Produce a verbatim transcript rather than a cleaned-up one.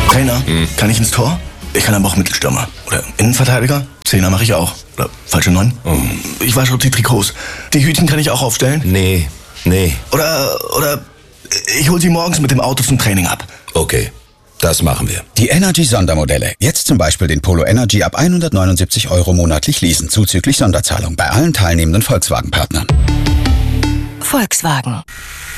Trainer, hm. kann ich ins Tor? Ich kann aber auch Mittelstürmer. Oder Innenverteidiger? Zehner mache ich auch. Oder falsche Neun? Oh. Ich wasche auch die Trikots. Die Hütchen kann ich auch aufstellen? Nee, nee. Oder, oder ich hol sie morgens mit dem Auto zum Training ab. Okay, das machen wir. Die Energy-Sondermodelle. Jetzt zum Beispiel den Polo Energy ab hundertneunundsiebzig Euro monatlich leasen, zuzüglich Sonderzahlung bei allen teilnehmenden Volkswagen-Partnern. Volkswagen.